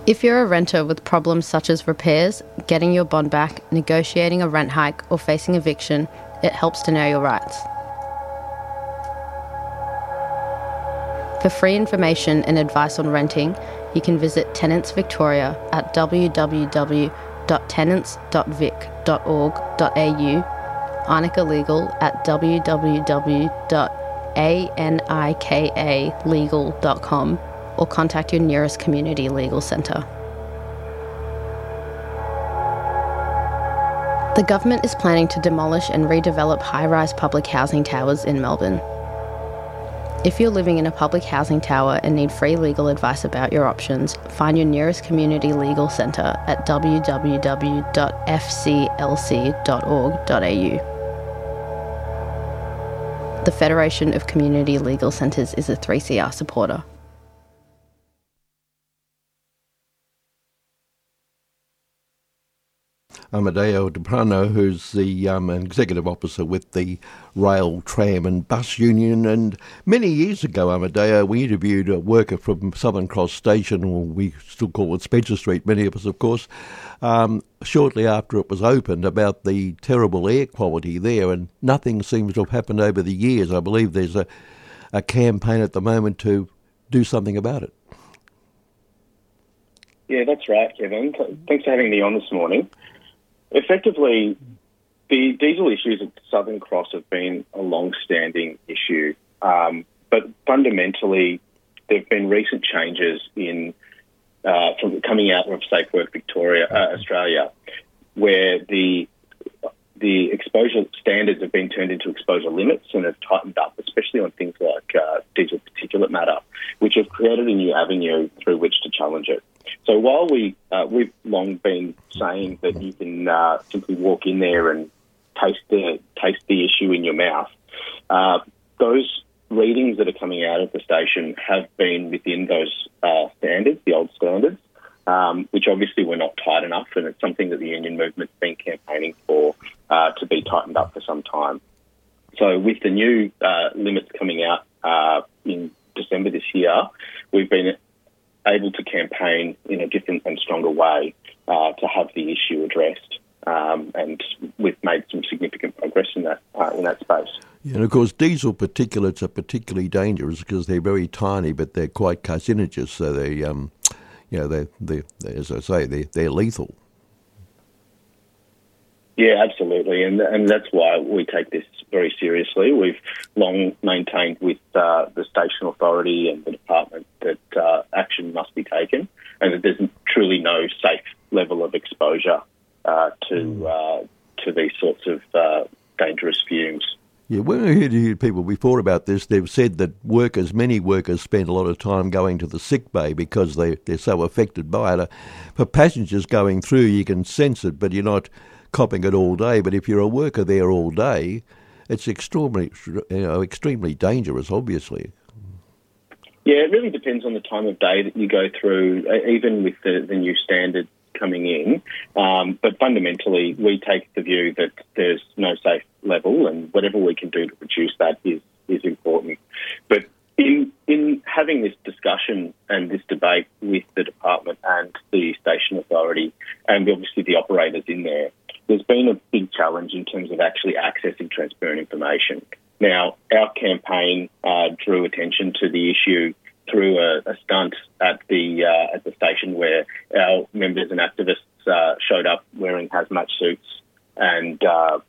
If you're a renter with problems such as repairs, getting your bond back, negotiating a rent hike or facing eviction, it helps to know your rights. For free information and advice on renting, you can visit Tenants Victoria at www.tenants.vic.org.au, Arnica Legal at www.anikalegal.com, or contact your nearest community legal centre. The government is planning to demolish and redevelop high-rise public housing towers in Melbourne. If you're living in a public housing tower and need free legal advice about your options, find your nearest community legal centre at www.fclc.org.au. The Federation of Community Legal Centres is a 3CR supporter. Amadeo De Prano, who's the executive officer with the Rail, Tram and Bus Union. And many years ago, Amadeo, we interviewed a worker from Southern Cross Station, or we still call it Spencer Street, many of us, of course, shortly after it was opened, about the terrible air quality there, and nothing seems to have happened over the years. I believe there's a campaign at the moment to do something about it. Yeah, that's right, Kevin. Thanks for having me on this morning. Effectively, the diesel issues at Southern Cross have been a long-standing issue, but fundamentally there have been recent changes from coming out of Safe Work Victoria, Australia, where the exposure standards have been turned into exposure limits and have tightened up, especially on things like diesel particulate matter, which have created a new avenue through which to challenge it. So while we've long been saying that you can simply walk in there and taste the issue in your mouth, those readings that are coming out of the station have been within those standards, the old standards, which obviously were not tight enough, and it's something that the union movement's been campaigning for to be tightened up for some time. So with the new limits coming out in December this year, we've been able to campaign in a different and stronger way to have the issue addressed, and we've made some significant progress in that space. Yeah, and of course, diesel particulates are particularly dangerous because they're very tiny, but they're quite carcinogenous. So they, they as I say, they're lethal. Yeah, absolutely, and that's why we take this very seriously. We've long maintained with the station authority and the department that action must be taken, and that there's truly no safe level of exposure to these sorts of dangerous fumes. Yeah, when I heard people before about this, they've said that many workers spend a lot of time going to the sick bay because they're so affected by it. For passengers going through, you can sense it, but you're not copping it all day. But if you're a worker there all day, it's extremely dangerous, obviously. Yeah, it really depends on the time of day that you go through, even with the new standard coming in. But fundamentally, we take the view that there's no safe level, and whatever we can do to reduce that is important. But in having this discussion and this debate with the department and the station authority, and obviously the operators in there, there's been a big challenge in terms of actually accessing transparent information. Now, our campaign drew attention to the issue through a stunt at the station where our members and activists showed up wearing hazmat suits and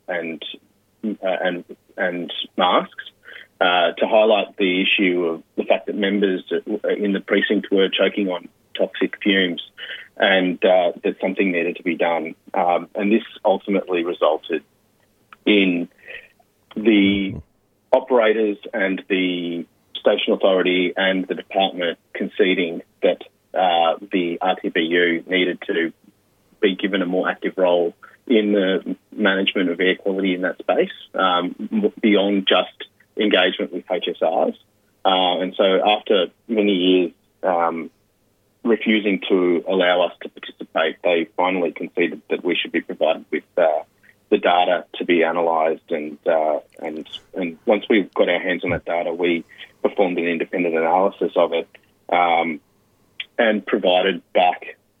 masks to highlight the issue of the fact that members in the precinct were choking on toxic fumes, and that something needed to be done. And this ultimately resulted in the operators and the station authority and the department conceding that the RTBU needed to be given a more active role in the management of air quality in that space, beyond just engagement with HSRs. And so after many years refusing to allow us to participate, they finally conceded that we should be provided with the data to be analysed, and once we got our hands on that data, we performed an independent analysis of it and provided back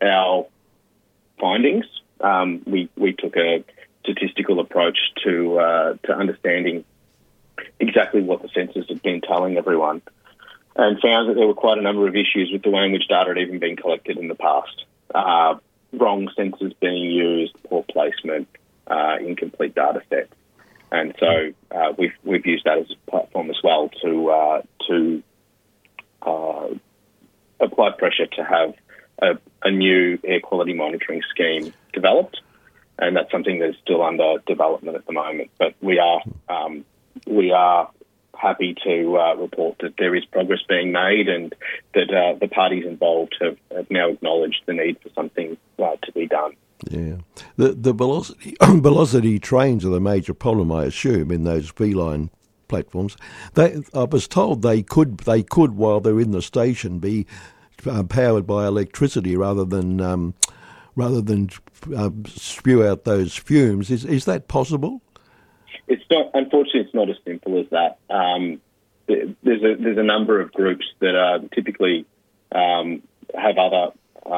our findings. We took a statistical approach to understanding exactly what the census had been telling everyone, and found that there were quite a number of issues with the way in which data had even been collected in the past. Wrong census being used, poor placement, incomplete data sets. And so we've used that as a platform as well to apply pressure to have a new air quality monitoring scheme developed, and that's something that's still under development at the moment. But we are happy to report that there is progress being made, and that the parties involved have now acknowledged the need for something to be done. Yeah, the velocity trains are the major problem, I assume, in those feline platforms. I was told they could while they're in the station be powered by electricity rather than spew out those fumes. Is that possible? It's not. Unfortunately, it's not as simple as that. There's a number of groups that typically have other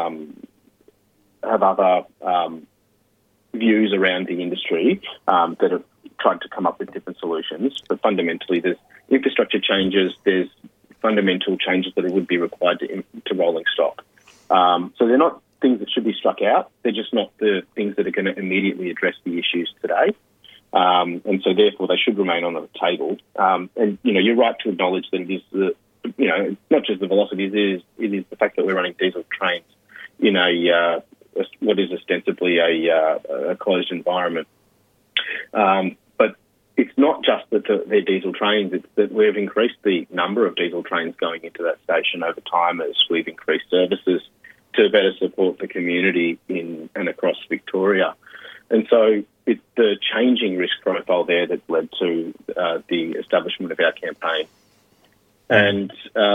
views around the industry that have tried to come up with different solutions. But fundamentally, there's infrastructure changes. There's fundamental changes that would be required to rolling stock. So they're not things that should be struck out. They're just not the things that are going to immediately address the issues today. And so therefore they should remain on the table. And, you're right to acknowledge that it is not just the velocity, it is the fact that we're running diesel trains in what is ostensibly a closed environment. But it's not just that they're diesel trains, it's that we've increased the number of diesel trains going into that station over time as we've increased services to better support the community in and across Victoria. And so it's the changing risk profile there that led to the establishment of our campaign. And,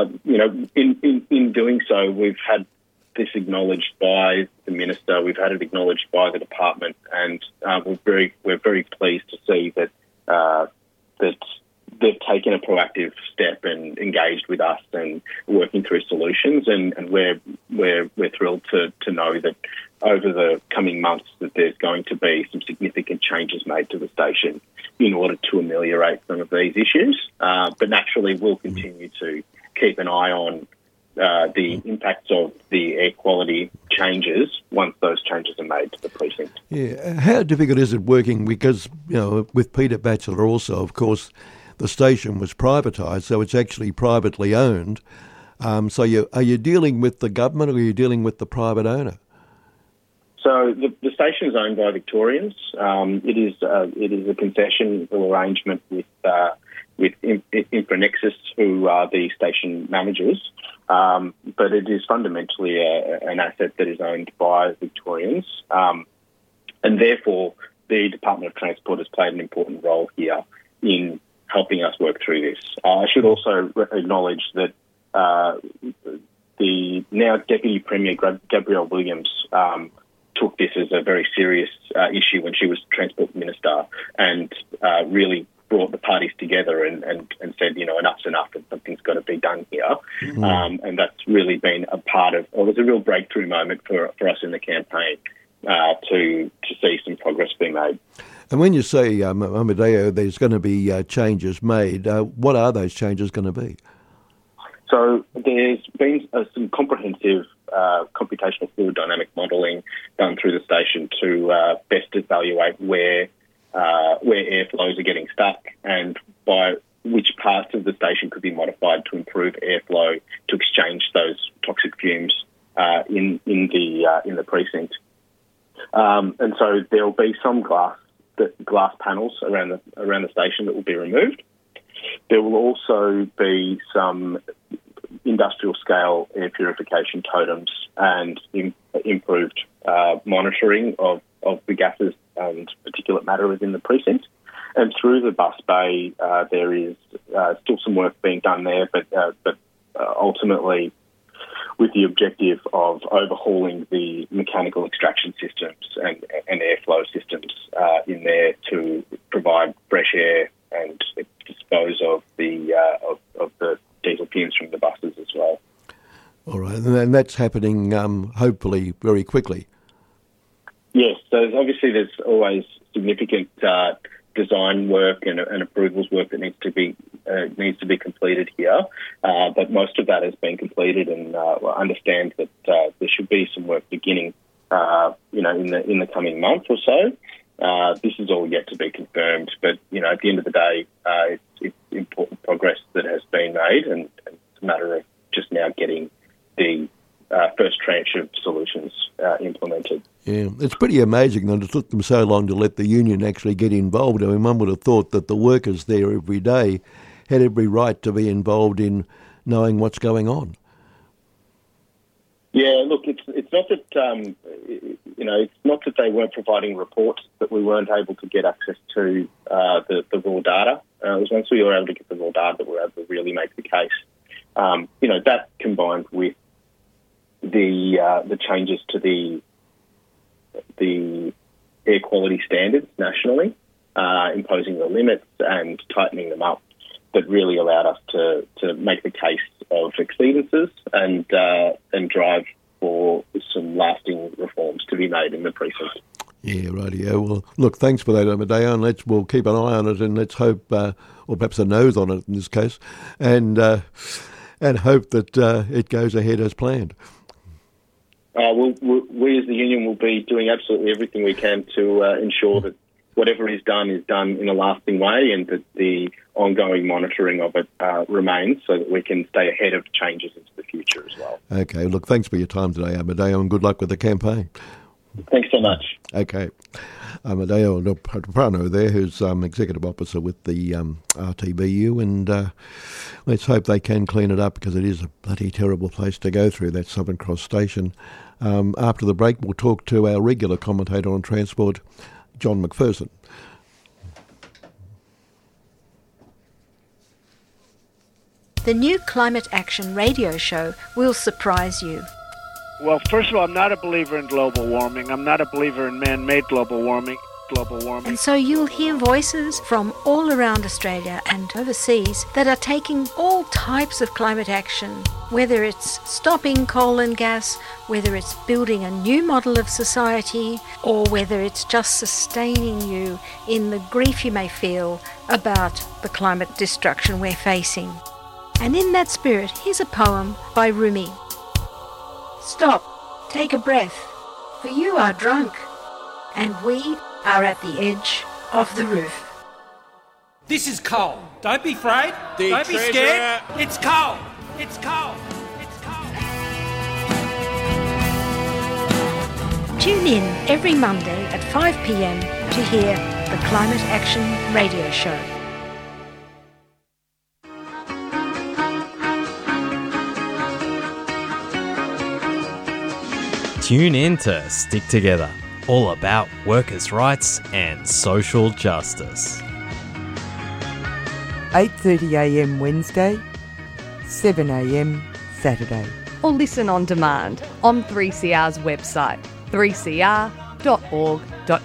in doing so, we've had this acknowledged by the Minister, we've had it acknowledged by the department, and we're very pleased to see that they've taken a proactive step and engaged with us and working through solutions, and we're thrilled to know that over the coming months that there's going to be some significant changes made to the station in order to ameliorate some of these issues. But naturally, we'll continue to keep an eye on the impacts of the air quality changes once those changes are made to the precinct. Yeah, how difficult is it working? Because, with Peter Batchelor also, of course, the station was privatised, so it's actually privately owned. So are you dealing with the government or are you dealing with the private owner? So the station is owned by Victorians. It is a concessional arrangement with Infranexus, who are the station managers. But it is fundamentally an asset that is owned by Victorians. And therefore, the Department of Transport has played an important role here in helping us work through this. I should also acknowledge that the now Deputy Premier Gabrielle Williams took this as a very serious issue when she was Transport Minister, and really brought the parties together and said, enough's enough and something's got to be done here. Mm-hmm. And that's really been a part of, it was a real breakthrough moment for us in the campaign to see some progress being made. And when you say, Amadeo, there's going to be changes made, what are those changes going to be? So there's been some comprehensive computational fluid dynamic modelling done through the station to best evaluate where airflows are getting stuck and by which parts of the station could be modified to improve airflow to exchange those toxic fumes in the precinct. And so there will be some glass panels around the station that will be removed. There will also be some industrial scale air purification totems and improved monitoring of the gases and particulate matter within the precinct. And through the bus bay, there is still some work being done there, but ultimately with the objective of overhauling the mechanical extraction systems and airflow systems in there to provide fresh air and dispose of the diesel fumes from the buses as well. All right, and that's happening hopefully very quickly. Yes, so obviously there's always significant design work and approvals work that needs to be completed here, but most of that has been completed, and I understand that there should be some work beginning, in the coming month or so. This is all yet to be confirmed, but at the end of the day, it's important progress that has been made, and it's a matter of just now getting the first tranche of solutions implemented. Yeah, it's pretty amazing that it took them so long to let the union actually get involved. I mean, one would have thought that the workers there every day had every right to be involved in knowing what's going on. Yeah, look, it's not that it's not that they weren't providing reports, that we weren't able to get access to the raw data. It was once we were able to get the raw data that we were able to really make the case. That combined with the changes to the air quality standards nationally, imposing the limits and tightening them up, that really allowed us to make the case of exceedances and drive for some lasting reforms to be made in the precinct. Yeah, rightio. Well, look, thanks for that, Amadeo, and we'll keep an eye on it, and let's hope, or perhaps a nose on it in this case, and hope that it goes ahead as planned. We as the union will be doing absolutely everything we can to ensure that whatever is done in a lasting way, and that the ongoing monitoring of it remains, so that we can stay ahead of changes into the future as well. Okay, look, thanks for your time today, Amadeo, and good luck with the campaign. Thanks so much. Okay. Amadeo Prano there, who's Executive Officer with the RTBU, and let's hope they can clean it up, because it is a bloody terrible place to go through, that Southern Cross station. After the break, we'll talk to our regular commentator on transport, John McPherson. The new Climate Action radio show will surprise you. Well, first of all, I'm not a believer in global warming. I'm not a believer in man-made global warming. And so you'll hear voices from all around Australia and overseas that are taking all types of climate action, whether it's stopping coal and gas, whether it's building a new model of society, or whether it's just sustaining you in the grief you may feel about the climate destruction we're facing. And in that spirit, here's a poem by Rumi. Stop, take a breath, for you are drunk, and we are at the edge of the roof. This is coal. Don't be afraid. Don't be scared. It's coal. It's coal. It's coal. Tune in every Monday at 5 p.m. to hear the Climate Action Radio Show. Tune in to Stick Together, all about workers' rights and social justice. 8:30am Wednesday, 7am Saturday. Or listen on demand on 3CR's website, 3cr.org.au.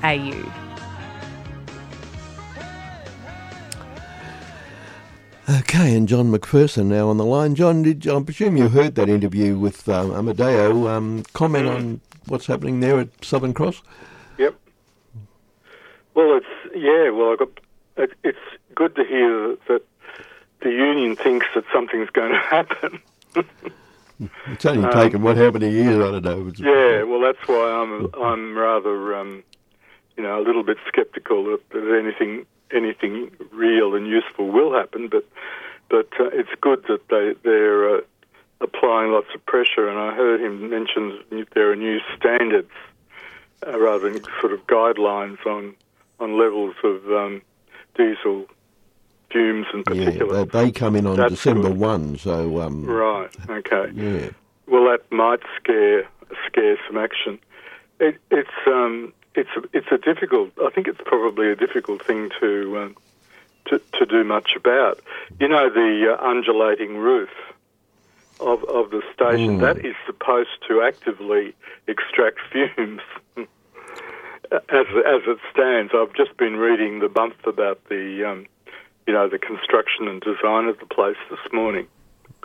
Okay, and John McPherson now on the line. John, I presume you heard that interview with Amadeo. Comment on what's happening there at Southern Cross? Yep. Well, it's good to hear that the union thinks that something's going to happen. It's only taken what, how many years? I don't know. Yeah, well, that's why I'm rather a little bit sceptical that anything real and useful will happen. But it's good that they're applying lots of pressure. And I heard him mention there are new standards rather than sort of guidelines on levels of diesel fumes in particular. Yeah, they come in on That's December good. 1, so... right, okay. Yeah. Well, that might scare some action. It's a difficult... I think it's probably a difficult thing to do much about. You know, the undulating roof of the station, that is supposed to actively extract fumes. As it stands, I've just been reading the bump about the construction and design of the place this morning,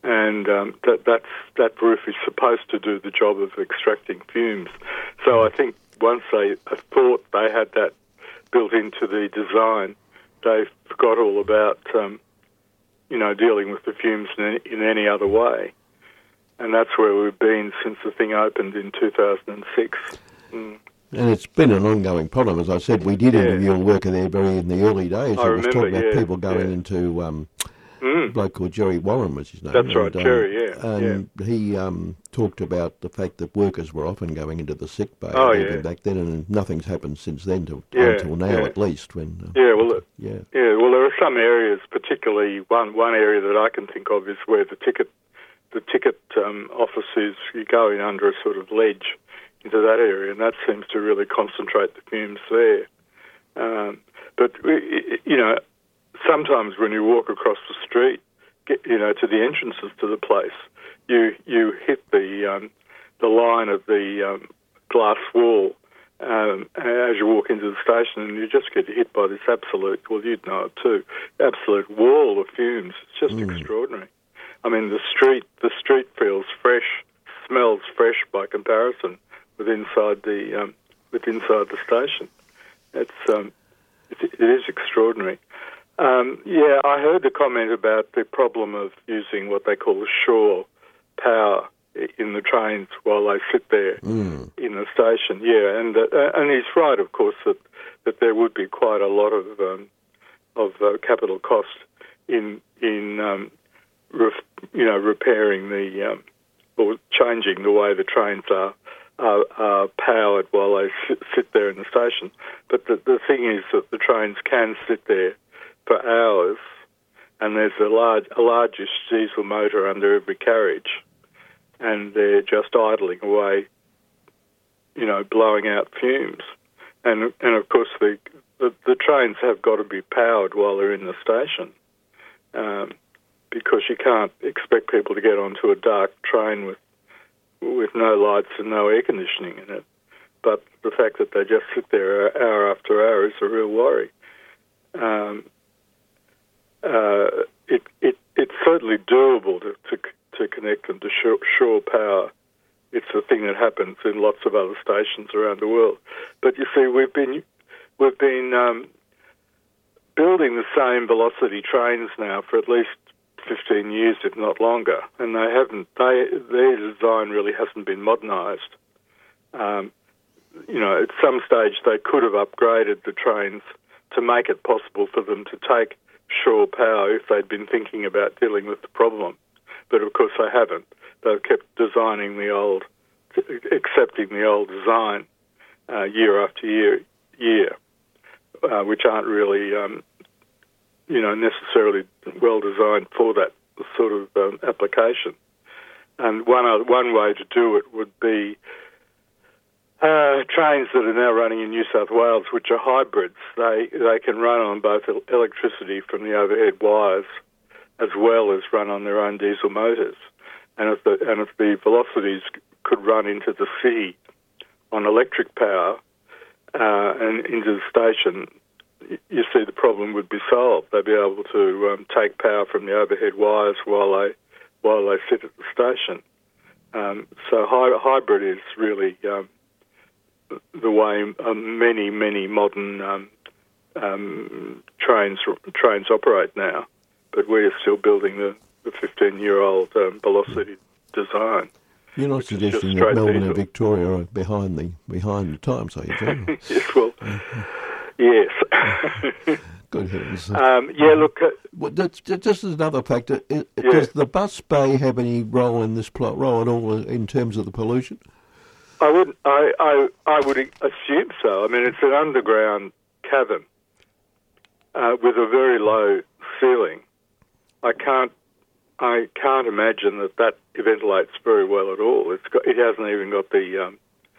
and that roof is supposed to do the job of extracting fumes. So I think once they thought they had that built into the design, they forgot all about dealing with the fumes in any other way. And that's where we've been since the thing opened in 2006. And it's been an ongoing problem. As I said, we did interview a worker there very in the early days. I was talking about people going yeah. into a bloke called Jerry Warren was his name. That's right, Jerry, yeah. And he talked about the fact that workers were often going into the sick bay back then, and nothing's happened since then until now, at least. When well, there are some areas, particularly one area that I can think of is where the ticket office is. You go in under a sort of ledge into that area, and that seems to really concentrate the fumes there. But sometimes when you walk across the street, to the entrances to the place, you hit the line of the glass wall as you walk into the station, and you just get hit by this absolute, well, you'd know it too, absolute wall of fumes. It's just extraordinary. I mean, the street feels fresh, smells fresh by comparison with inside the station. It is extraordinary. I heard the comment about the problem of using what they call the shore power in the trains while they sit there in the station. Yeah, and he's right, of course, that there would be quite a lot of capital cost in repairing or changing the way the trains are powered while they sit there in the station. But the thing is that the trains can sit there for hours, and there's a largish diesel motor under every carriage, and they're just idling away, blowing out fumes. And of course the trains have got to be powered while they're in the station, because you can't expect people to get onto a dark train with no lights and no air conditioning in it. But the fact that they just sit there hour after hour is a real worry. It's certainly doable to connect them to shore power. It's a thing that happens in lots of other stations around the world. But you see, we've been building the same velocity trains now for at least 15 years, if not longer, and their design really hasn't been modernised. At some stage they could have upgraded the trains to make it possible for them to take shore power if they'd been thinking about dealing with the problem. But of course they haven't. They've kept accepting the old design year after year, which aren't really necessarily well designed for that sort of application. And one way to do it would be trains that are now running in New South Wales, which are hybrids. They can run on both electricity from the overhead wires as well as run on their own diesel motors. And if the velocities could run into the city on electric power and into the station, you see the problem would be solved. They'd be able to take power from the overhead wires while they sit at the station. So hybrid is really the way many modern trains operate now. But we're still building the 15-year-old velocity design. You're not suggesting that Melbourne and Victoria are behind the times, are you, John? Yes, well, yes. Good heavens. Just as another factor, does the bus bay have any role in this role at all in terms of the pollution? I would assume so. I mean, it's an underground cavern with a very low ceiling. I can't imagine that ventilates very well at all. It hasn't even got the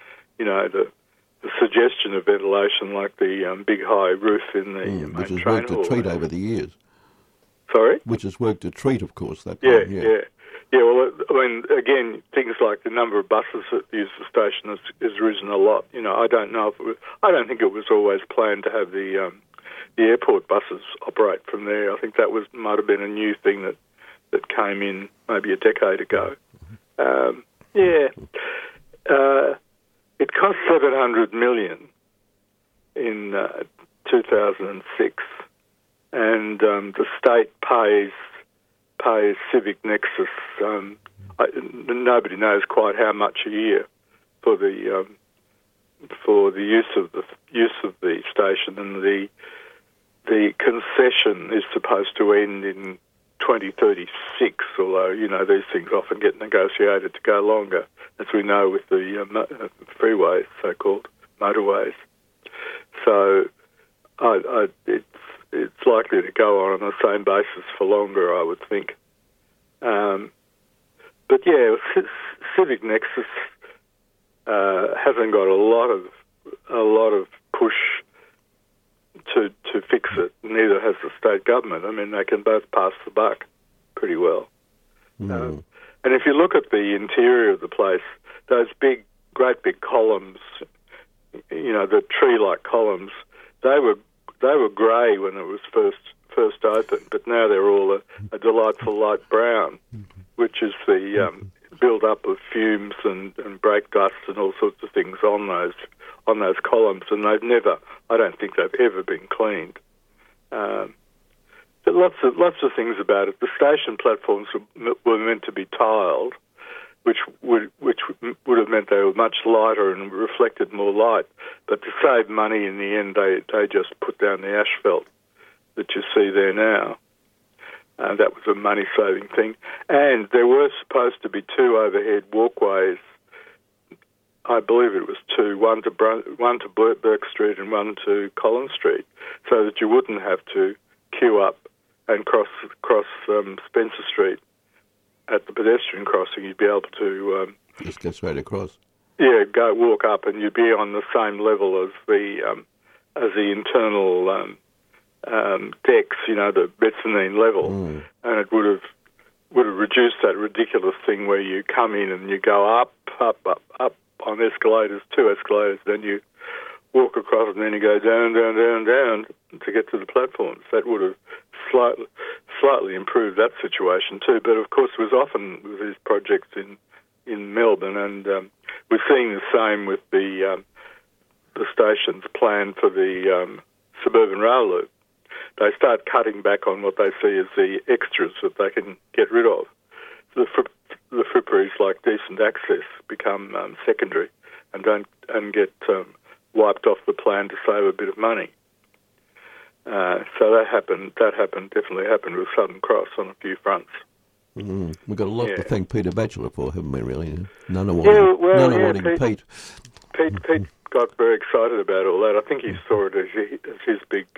suggestion of ventilation like the big high roof in the main which has train worked hall. a treat over the years. Sorry? Which has worked a treat, of course. Yeah. Well, I mean, again, things like the number of buses that use the station has risen a lot. I don't know I don't think it was always planned to have the airport buses operate from there. I think that might have been a new thing that that came in maybe a decade ago. It cost $700 million in 2006, and the state pays Civic Nexus. Nobody knows quite how much a year for the use of the station, and the concession is supposed to end in 2036, although, these things often get negotiated to go longer, as we know with the freeways, so-called motorways. So it's likely to go on the same basis for longer, I would think. But yeah, Civic Nexus hasn't got a lot of push to fix it. Neither has the state government. I mean, they can both pass the buck pretty well. And if you look at the interior of the place, those great big columns, the tree-like columns, they were grey when it was first opened, but now they're all a delightful light brown, which is the build-up of fumes and brake dust and all sorts of things on those columns, and I don't think they've ever been cleaned. But lots of things about it. The station platforms were meant to be tiled, which would have meant they were much lighter and reflected more light. But to save money in the end, they just put down the asphalt that you see there now. That was a money-saving thing. And there were supposed to be two overhead walkways. I believe it was two, one to Burke Street and one to Collins Street, so that you wouldn't have to queue up and cross Spencer Street at the pedestrian crossing. You'd be able to just go straight across. Yeah, walk up, and you'd be on the same level as the internal decks, the mezzanine level, and it would have reduced that ridiculous thing where you come in and you go up on escalators, two escalators, then you walk across and then you go down to get to the platforms. That would have slightly improved that situation too. But of course, it was often with these projects in Melbourne, and we're seeing the same with the station's plan for the suburban rail loop. They start cutting back on what they see as the extras that they can get rid of. The fripperies like decent access become secondary and get wiped off the plan to save a bit of money. So that definitely happened with Southern Cross on a few fronts. We've got a lot to thank Peter Batchelor for, haven't we, really? None of what Pete. Pete got very excited about all that. I think he saw it as his big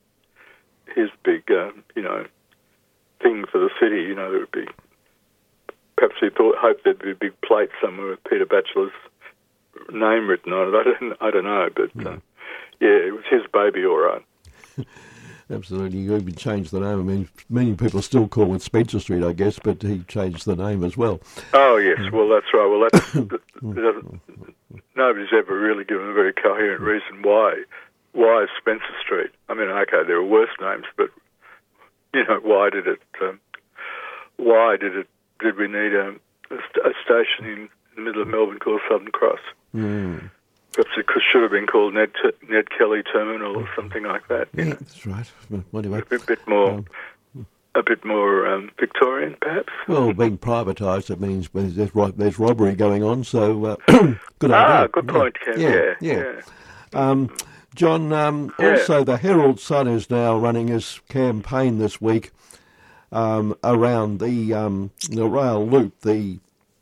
thing for the city. There would be, perhaps he hoped there'd be a big plate somewhere with Peter Batchelor's name written on it. I don't know, but it was his baby, all right. Absolutely, you even changed the name. I mean, many people still call it Spencer Street, I guess, but he changed the name as well. Oh yes, well that's right. Well, nobody's ever really given a very coherent reason why Spencer Street. I mean, okay, there were worse names, but why did we need a station in the middle of Melbourne called Southern Cross? Perhaps it should have been called Ned Kelly Terminal or something like that. Yeah, that's right. Anyway, a bit more Victorian, perhaps. Well, being privatised, it means there's robbery going on. So good idea. Good point, Ken. Yeah. John, also the Herald Sun is now running his campaign this week around the rail loop, the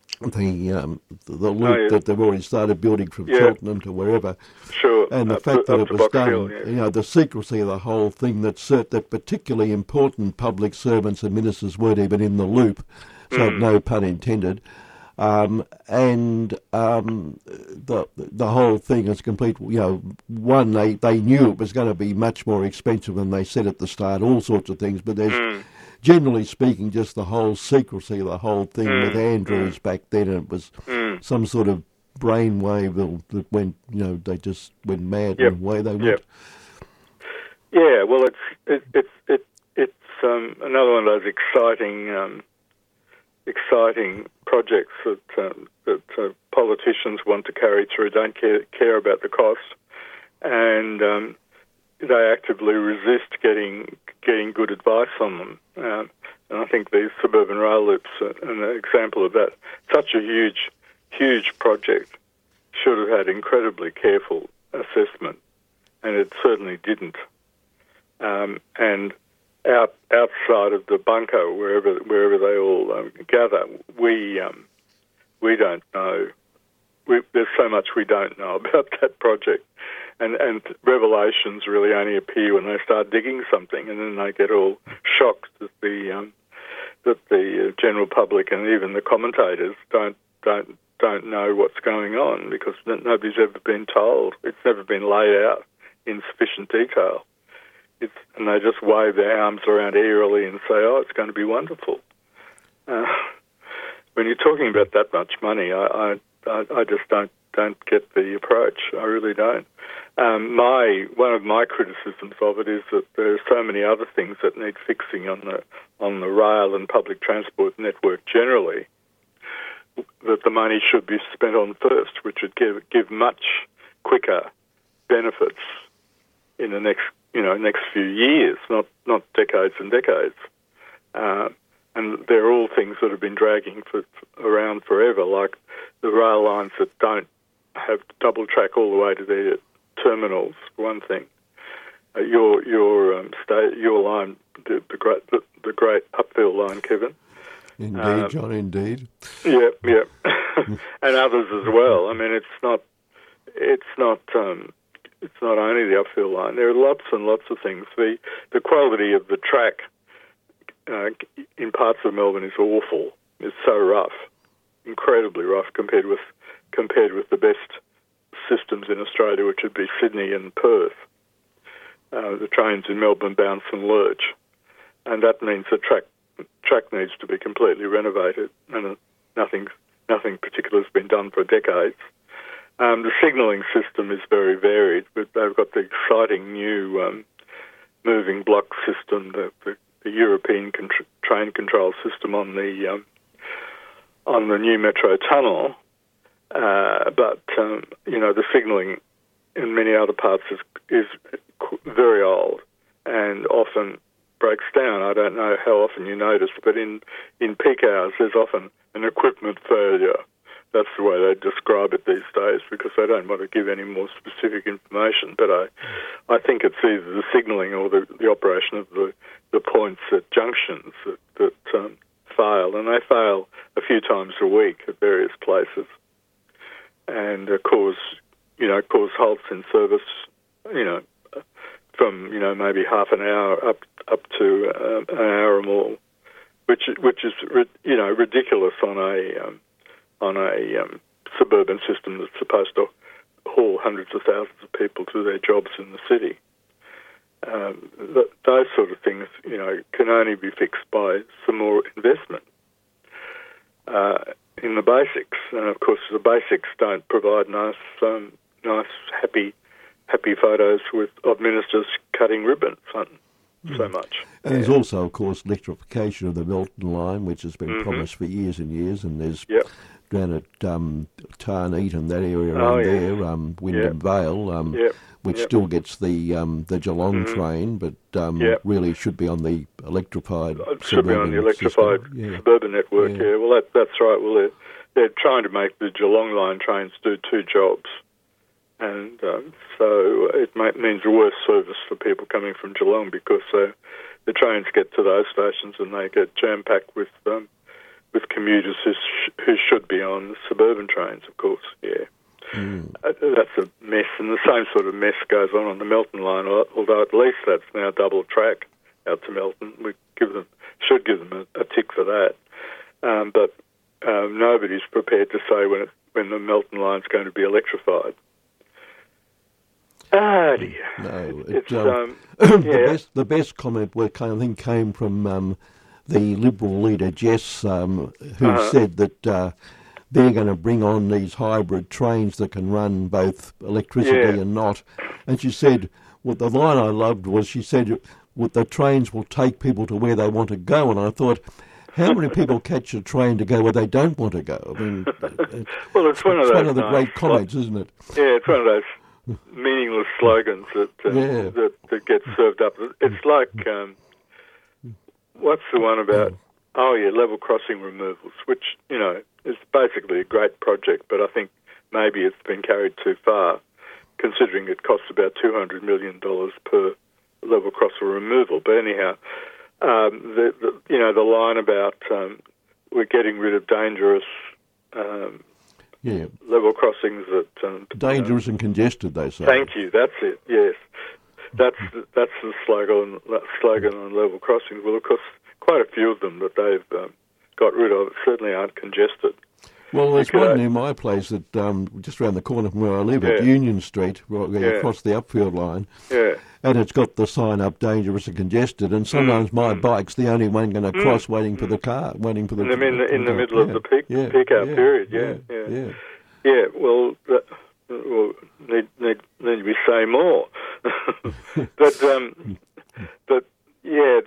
loop that they've already started building from Cheltenham to wherever. Sure. And the fact that it was done, the secrecy of the whole thing, that particularly important public servants and ministers weren't even in the loop, so no pun intended. And the whole thing is complete. One, they knew it was going to be much more expensive than they said at the start. All sorts of things, but there's generally speaking just the whole secrecy of the whole thing with Andrews back then. And it was some sort of brainwave that went. They just went mad and away they went. Yeah, well, it's another one of those exciting exciting projects that politicians want to carry through, don't care about the cost, and they actively resist getting good advice on them. And I think these suburban rail loops are an example of that. Such a huge project should have had incredibly careful assessment, and it certainly didn't. And outside of the bunker, wherever they all gather, we don't know. There's so much we don't know about that project, and revelations really only appear when they start digging something, and then they get all shocked that the general public and even the commentators don't know what's going on, because nobody's ever been told. It's never been laid out in sufficient detail. And they just wave their arms around eerily and say, "Oh, it's going to be wonderful." When you're talking about that much money, I just don't get the approach. I really don't. One of my criticisms of it is that there are so many other things that need fixing on the rail and public transport network generally, that the money should be spent on first, which would give much quicker benefits in the next few years, not decades and decades. And they're all things that have been dragging around forever, like the rail lines that don't have double track all the way to their terminals. One thing, your line, the great uphill line, Kevin. Indeed, John. Indeed. Yeah, and others as well. I mean, it's not only the uphill line. There are lots and lots of things. The quality of the track in parts of Melbourne is awful. It's so rough, incredibly rough compared with the best systems in Australia, which would be Sydney and Perth. The trains in Melbourne bounce and lurch, and that means the track needs to be completely renovated, and nothing particular has been done for decades. The signalling system is very varied, but they've got the exciting new moving block system, the European train control system on the new metro tunnel. But the signalling in many other parts is very old and often breaks down. I don't know how often you notice, but in peak hours there's often an equipment failure. That's the way they describe it these days, because they don't want to give any more specific information. But I think it's either the signalling or the operation of the points at junctions that fail, and they fail a few times a week at various places, and cause halts in service, from maybe half an hour up to an hour or more, which is ridiculous on a suburban system that's supposed to haul hundreds of thousands of people to their jobs in the city. Those sort of things, can only be fixed by some more investment in the basics. And of course, the basics don't provide nice, happy photos of ministers cutting ribbons so much. And there's also, of course, electrification of the Melton line, which has been promised for years and years, and there's down at Tarn-Eaton, that area there, Wyndham Vale, which still gets the Geelong train, but really should be on the electrified suburban network. Yeah, well, that's right. Well, they're trying to make the Geelong line trains do two jobs, and so it means a worse service for people coming from Geelong, because the trains get to those stations and they get jam-packed with commuters who should be on suburban trains, of course. That's a mess, and the same sort of mess goes on the Melton line, although at least that's now double track out to Melton. We should give them a tick for that, but nobody's prepared to say when the Melton line's going to be electrified. Ah, dear. No, the best comment came from the Liberal leader, Jess, who said that they're going to bring on these hybrid trains that can run both electricity and not. And she said, the line I loved was, she said, the trains will take people to where they want to go. And I thought, How many people catch a train to go where they don't want to go? I mean, well, it's one of the great comments, isn't it? Yeah, it's one of those meaningless slogans that gets served up. It's like, what's the one about? Oh, yeah, level crossing removals, which, you know, is basically a great project, but I think maybe it's been carried too far, considering it costs about $200 million per level crossing removal. But anyhow, the line about we're getting rid of dangerous level crossings that dangerous and congested, they say. Thank you. That's it. Yes, that's the slogan on level crossings. Well, of course, quite a few of them that they've got rid of certainly aren't congested. Well, there's one near my place that just around the corner from where I live at Union Street, across the upfield line. Yeah. And it's got the sign up, dangerous and congested, and sometimes my bike's the only one going to cross waiting for the car, waiting for the... In the middle of the peak out period, Yeah, well, need we say more? But yeah,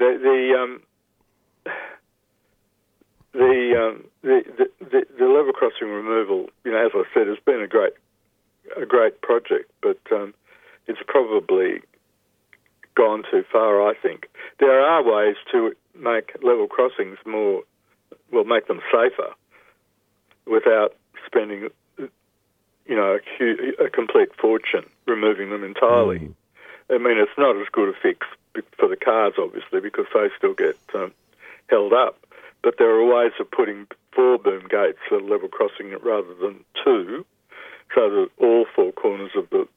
the level crossing removal, you know, as I said, has been a great project, but it's probably gone too far, I think. There are ways to make level crossings make them safer without spending, you know, a complete fortune removing them entirely. I mean, it's not as good a fix for the cars, obviously, because they still get held up. But there are ways of putting 4 boom gates at a level crossing rather than 2, so that all 4 corners of the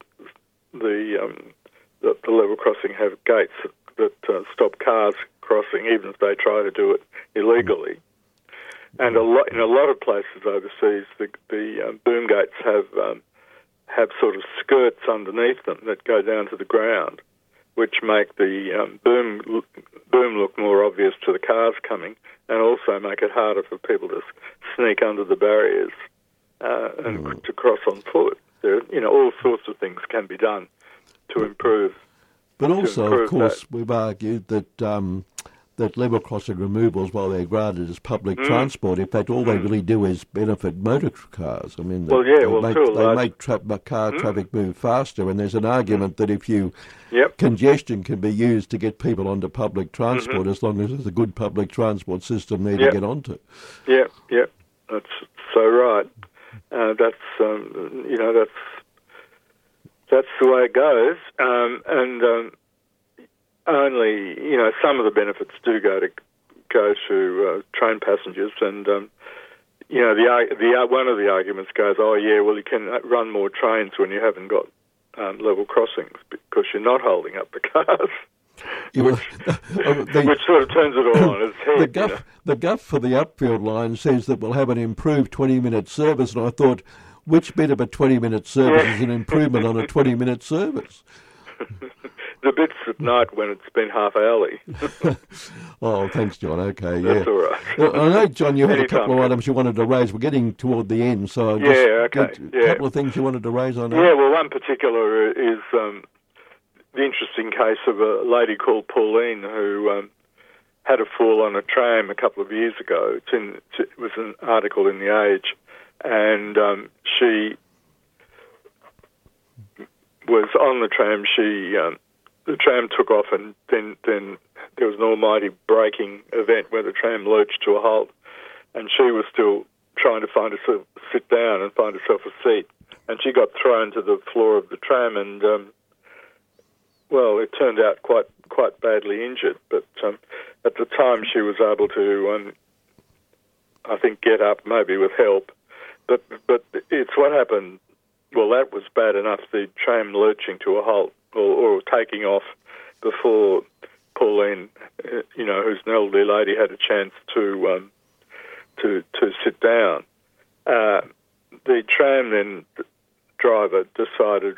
level crossing have gates that stop cars crossing, even if they try to do it illegally. And in a lot of places overseas, the boom gates have sort of skirts underneath them that go down to the ground, which make the boom look more obvious to the cars coming, and also make it harder for people to sneak under the barriers and to cross on foot. There, you know, all sorts of things can be done to improve. But also, of course, we've argued that that level crossing removals, while they're granted as public transport, in fact, all they really do is benefit motor cars. I mean, they make car traffic move faster, and there's an argument that if congestion can be used to get people onto public transport, as long as there's a good public transport system there to get onto. Yeah, that's so right. That's the way it goes, and only, you know, some of the benefits do go to train passengers, and you know, the one of the arguments goes, oh yeah, well you can run more trains when you haven't got level crossings because you're not holding up the cars. Which sort of turns it all on its head. The guff for the upfield line says that we'll have an improved 20-minute service, and I thought, which bit of a 20-minute service is an improvement on a 20-minute service? The bits at night when it's been half hourly. Oh, thanks, John. Okay, That's all right. I know, John, you had a couple of items you wanted to raise. We're getting toward the end, so a couple of things you wanted to raise on that. Yeah, well, one particular is the interesting case of a lady called Pauline who had a fall on a tram a couple of years ago. It was an article in The Age, and she was on the tram. The tram took off, and then there was an almighty braking event where the tram lurched to a halt, and she was still trying to sit down and find herself a seat, and she got thrown to the floor of the tram, and it turned out quite badly injured. But at the time, she was able to, I think, get up, maybe with help. But it's what happened. Well, that was bad enough, the tram lurching to a halt or taking off before Pauline, you know, who's an elderly lady, had a chance to sit down. The tram then driver decided,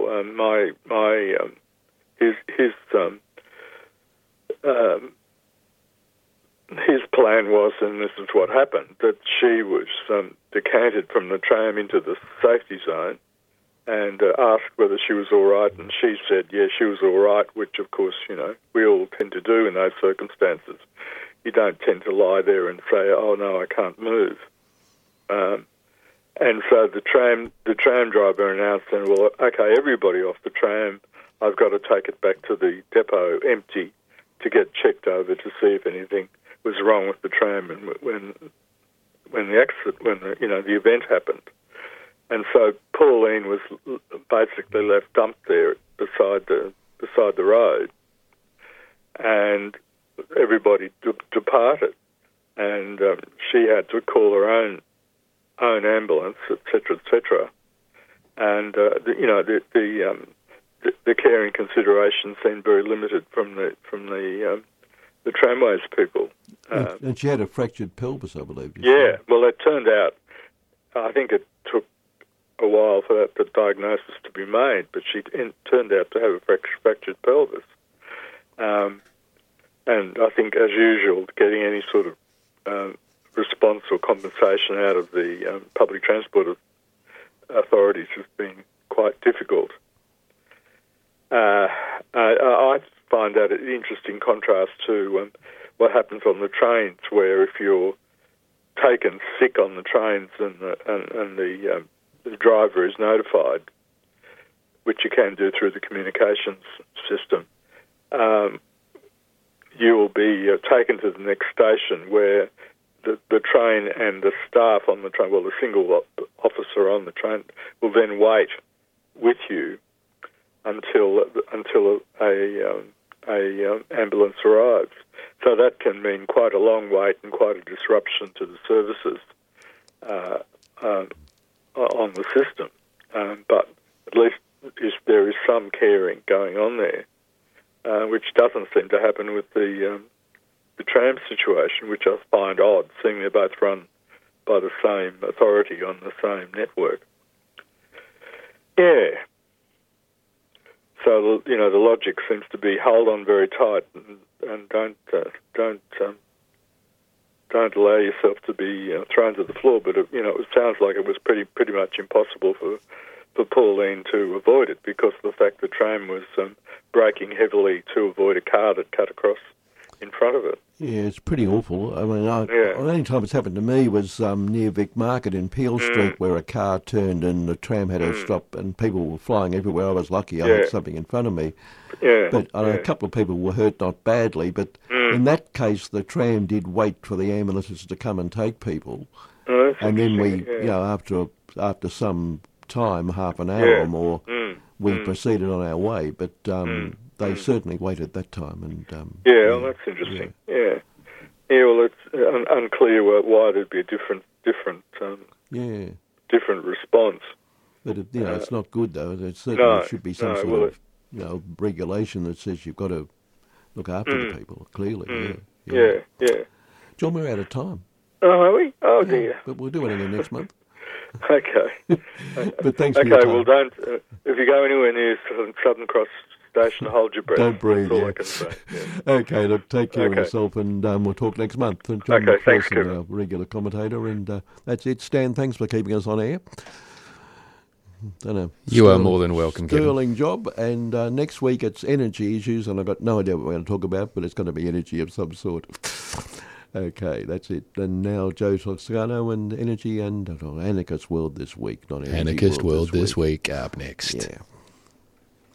his plan was, and this is what happened, that she was decanted from the tram into the safety zone and asked whether she was all right, and she said, yeah, she was all right, which, of course, you know, we all tend to do in those circumstances. you don't tend to lie there and say, "Oh no, I can't move." And so the tram driver announced, then, "Well, okay, everybody off the tram. I've got to take it back to the depot empty to get checked over to see if anything was wrong with the tram." And when the event happened, and so Pauline was basically left dumped there beside the road, and everybody departed, and she had to call her own ambulance, etc., and the caring consideration seemed very limited from the tramways people. And she had a fractured pelvis, I believe. Yeah, well, it turned out, I think it took a while for the diagnosis to be made, but she turned out to have a fractured pelvis. And I think, as usual, getting any sort of response or compensation out of the public transport authorities has been quite difficult. I find that an interesting contrast to what happens on the trains, where if you're taken sick on the trains and the driver is notified, which you can do through the communications system, you will be taken to the next station where the train and the staff on the train, well, the single officer on the train, will then wait with you until a ambulance arrives. So that can mean quite a long wait and quite a disruption to the services on the system. But at least there is some caring going on there, which doesn't seem to happen with the tram situation, which I find odd, seeing they're both run by the same authority on the same network. Yeah. So the logic seems to be hold on very tight and don't allow yourself to be thrown to the floor. But it sounds like it was pretty much impossible for Pauline to avoid it because of the fact the tram was braking heavily to avoid a car that cut across in front of it. Yeah, it's pretty awful. I mean, the only time it's happened to me was near Vic Market in Peel Street, where a car turned and the tram had to stop, and people were flying everywhere. I was lucky; I had something in front of me. Yeah, but a couple of people were hurt, not badly. But in that case, the tram did wait for the ambulances to come and take people, and then we, after some time, half an hour or more, we proceeded on our way. But they certainly waited that time, and well, that's interesting. Yeah. Well, it's unclear why there'd be a different response. But it's not good though. There certainly should be some sort of regulation that says you've got to look after the people. Clearly, yeah. John, we're out of time. Oh, are we? Oh dear. But we'll do it again next month. Okay. But thanks for your time. Okay, well, don't if you go anywhere near Southern Cross Station, hold your breath. Don't breathe. That's all I can say. Yeah. Okay, look, take care of yourself, and we'll talk next month. And John thanks, Kevin, our regular commentator, and that's it. Stan, thanks for keeping us on air. You are more than welcome, Kevin. Sterling job, and next week it's energy issues, and I've got no idea what we're going to talk about, but it's going to be energy of some sort. Okay, that's it. And now Joe Toscano and energy and Anarchist World this week, not energy. Anarchist World this week up next. Yeah.